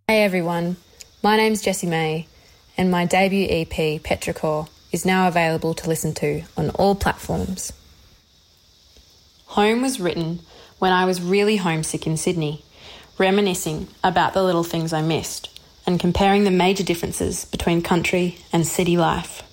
Hey everyone, my name's Jessie May and my debut EP, Petrichor, is now available to listen to on all platforms. Home was written when I was really homesick in Sydney, reminiscing about the little things I missed and comparing the major differences between country and city life.